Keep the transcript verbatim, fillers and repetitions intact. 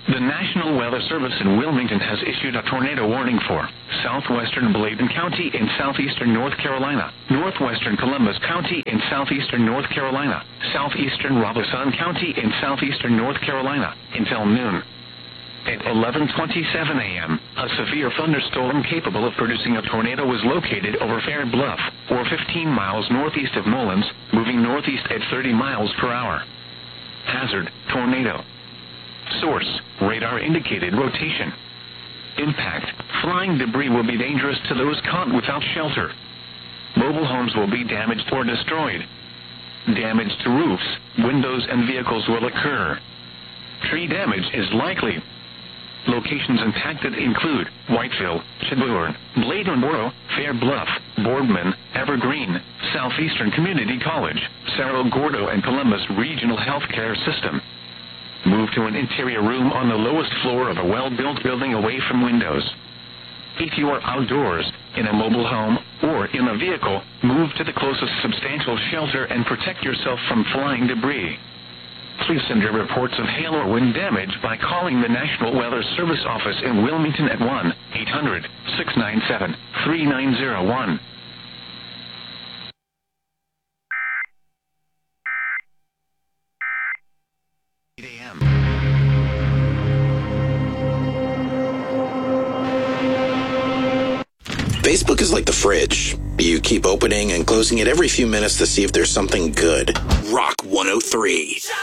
The National Weather Service in Wilmington has issued a tornado warning for southwestern Bladen County in southeastern North Carolina, northwestern Columbus County in southeastern North Carolina, southeastern Robeson County in southeastern North Carolina until noon. At eleven twenty-seven a.m., a severe thunderstorm capable of producing a tornado was located over Fair Bluff, or fifteen miles northeast of Mullins, moving northeast at thirty miles per hour. Hazard, tornado. Source, radar indicated rotation. Impact, flying debris will be dangerous to those caught without shelter. Mobile homes will be damaged or destroyed. Damage to roofs, windows, and vehicles will occur. Tree damage is likely. Locations impacted include Whiteville, Chadbourne, Bladenboro, Fair Bluff, Boardman, Evergreen, Southeastern Community College, Cerro Gordo, and Columbus Regional Healthcare System. Move to an interior room on the lowest floor of a well-built building away from windows. If you are outdoors, in a mobile home, or in a vehicle, move to the closest substantial shelter and protect yourself from flying debris. Please send your reports of hail or wind damage by calling the National Weather Service office in Wilmington at one eight hundred, six nine seven, three nine zero one. Facebook is like the fridge. You keep opening and closing it every few minutes to see if there's something good. Rock one oh three.